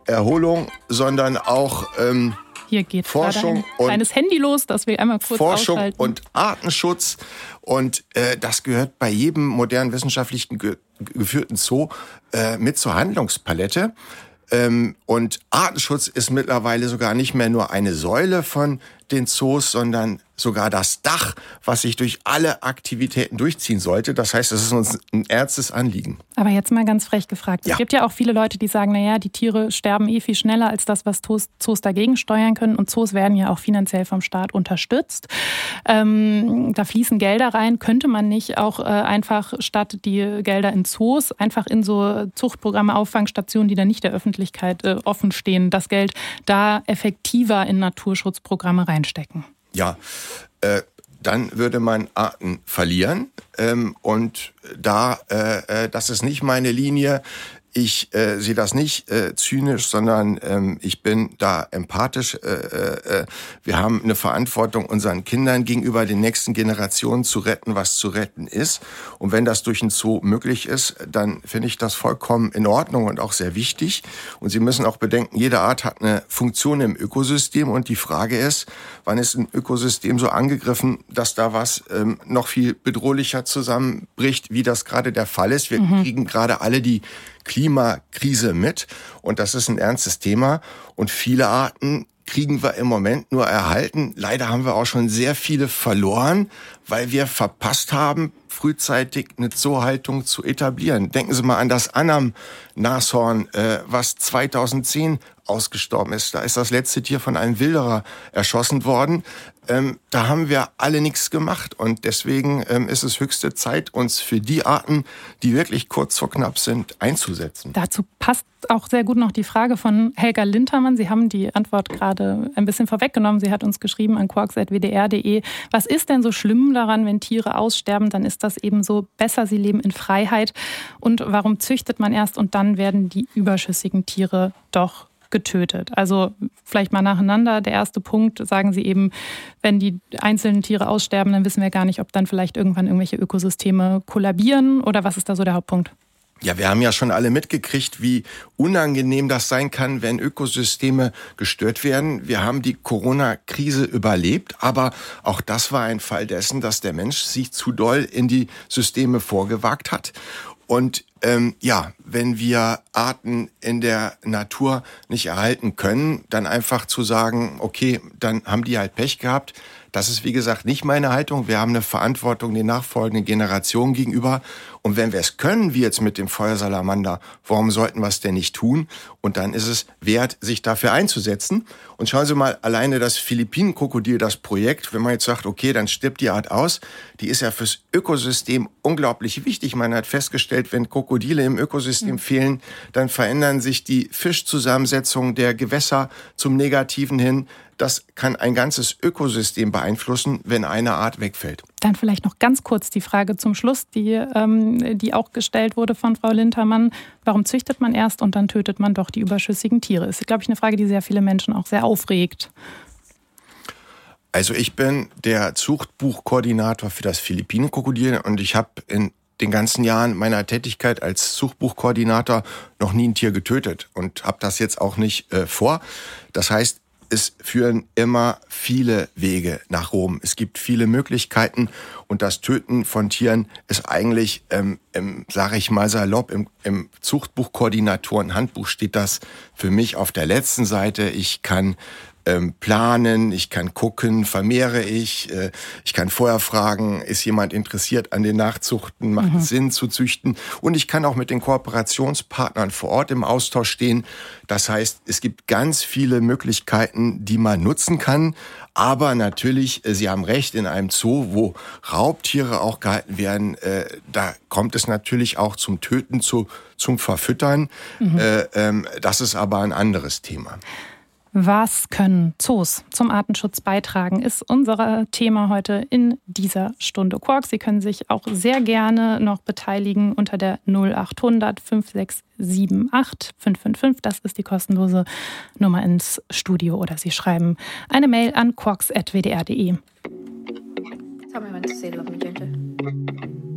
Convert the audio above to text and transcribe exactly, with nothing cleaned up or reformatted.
Erholung, sondern auch ähm, Hier geht Forschung ein kleines Handy los, das wir einmal kurz Forschung ausschalten. und Artenschutz. Und äh, das gehört bei jedem modernen wissenschaftlich ge- geführten Zoo äh, mit zur Handlungspalette. Ähm, und Artenschutz ist mittlerweile sogar nicht mehr nur eine Säule von den Zoos, sondern sogar das Dach, was sich durch alle Aktivitäten durchziehen sollte. Das heißt, es ist uns ein ernstes Anliegen. Aber jetzt mal ganz frech gefragt. Ja. Es gibt ja auch viele Leute, die sagen, naja, die Tiere sterben eh viel schneller als das, was Zoos, Zoos dagegen steuern können. Und Zoos werden ja auch finanziell vom Staat unterstützt. Ähm, da fließen Gelder rein. Könnte man nicht auch äh, einfach statt die Gelder in Zoos einfach in so Zuchtprogramme, Auffangstationen, die dann nicht der Öffentlichkeit äh, offen stehen, das Geld da effektiver in Naturschutzprogramme reinstecken? Ja, äh, dann würde man Arten verlieren. Ähm, und da, äh, das ist nicht meine Linie. Ich äh, sehe das nicht äh, zynisch, sondern ähm, ich bin da empathisch. Äh, äh, wir haben eine Verantwortung unseren Kindern gegenüber, den nächsten Generationen zu retten, was zu retten ist. Und wenn das durch einen Zoo möglich ist, dann finde ich das vollkommen in Ordnung und auch sehr wichtig. Und Sie müssen auch bedenken, jede Art hat eine Funktion im Ökosystem. Und die Frage ist, wann ist ein Ökosystem so angegriffen, dass da was ähm, noch viel bedrohlicher zusammenbricht, wie das gerade der Fall ist. Wir mhm. kriegen gerade alle die Klimakrise mit und das ist ein ernstes Thema und viele Arten kriegen wir im Moment nur erhalten. Leider haben wir auch schon sehr viele verloren, weil wir verpasst haben, frühzeitig eine Zoohaltung zu etablieren. Denken Sie mal an das Annam-Nashorn, äh, was zweitausendzehn ausgestorben ist. Da ist das letzte Tier von einem Wilderer erschossen worden. Ähm, da haben wir alle nichts gemacht und deswegen ähm, ist es höchste Zeit, uns für die Arten, die wirklich kurz vor knapp sind, einzusetzen. Dazu passt auch sehr gut noch die Frage von Helga Lintermann. Sie haben die Antwort gerade ein bisschen vorweggenommen. Sie hat uns geschrieben an quarks at w d r punkt d e. Was ist denn so schlimm daran, wenn Tiere aussterben? Dann ist das eben so besser, sie leben in Freiheit. Und warum züchtet man erst und dann werden die überschüssigen Tiere doch getötet? Also vielleicht mal nacheinander. Der erste Punkt, sagen Sie eben, wenn die einzelnen Tiere aussterben, dann wissen wir gar nicht, ob dann vielleicht irgendwann irgendwelche Ökosysteme kollabieren oder was ist da so der Hauptpunkt? Ja, wir haben ja schon alle mitgekriegt, wie unangenehm das sein kann, wenn Ökosysteme gestört werden. Wir haben die Corona-Krise überlebt, aber auch das war ein Fall dessen, dass der Mensch sich zu doll in die Systeme vorgewagt hat. Und ähm, ja, wenn wir Arten in der Natur nicht erhalten können, dann einfach zu sagen, okay, dann haben die halt Pech gehabt. Das ist, wie gesagt, nicht meine Haltung. Wir haben eine Verantwortung den nachfolgenden Generationen gegenüber. Und wenn wir es können, wie jetzt mit dem Feuersalamander, warum sollten wir es denn nicht tun? Und dann ist es wert, sich dafür einzusetzen. Und schauen Sie mal, alleine das Philippinen-Krokodil, das Projekt, wenn man jetzt sagt, okay, dann stirbt die Art aus, die ist ja fürs Ökosystem unglaublich wichtig. Man hat festgestellt, wenn Krokodile im Ökosystem mhm. fehlen, dann verändern sich die Fischzusammensetzungen der Gewässer zum Negativen hin. Das kann ein ganzes Ökosystem beeinflussen, wenn eine Art wegfällt. Dann vielleicht noch ganz kurz die Frage zum Schluss, die, ähm, die auch gestellt wurde von Frau Lintermann. Warum züchtet man erst und dann tötet man doch die überschüssigen Tiere? Ist, glaube ich, eine Frage, die sehr viele Menschen auch sehr aufregt. Also ich bin der Zuchtbuchkoordinator für das Philippinen-Krokodil und ich habe in den ganzen Jahren meiner Tätigkeit als Zuchtbuchkoordinator noch nie ein Tier getötet und habe das jetzt auch nicht äh, vor. Das heißt, es führen immer viele Wege nach Rom. Es gibt viele Möglichkeiten und das Töten von Tieren ist eigentlich, ähm, im, sage ich mal salopp, im, im Zuchtbuchkoordinatoren-Handbuch steht das für mich auf der letzten Seite. Ich kann ähm, planen, ich kann gucken, vermehre ich, äh, ich kann vorher fragen, ist jemand interessiert an den Nachzuchten, macht es mhm. Sinn zu züchten und ich kann auch mit den Kooperationspartnern vor Ort im Austausch stehen. Das heißt, es gibt ganz viele Möglichkeiten, die man nutzen kann, aber natürlich, äh, Sie haben recht, in einem Zoo, wo Raubtiere auch gehalten werden, äh, da kommt es natürlich auch zum Töten, zu, zum Verfüttern. Mhm. Äh, ähm, das ist aber ein anderes Thema. Was können Zoos zum Artenschutz beitragen, ist unser Thema heute in dieser Stunde Quarks. Sie können sich auch sehr gerne noch beteiligen unter der null acht hundert fünf sechs sieben acht fünf fünf fünf. Das ist die kostenlose Nummer ins Studio. Oder Sie schreiben eine Mail an quarks at w d r punkt d e. Tell me when to say love me, Ginger.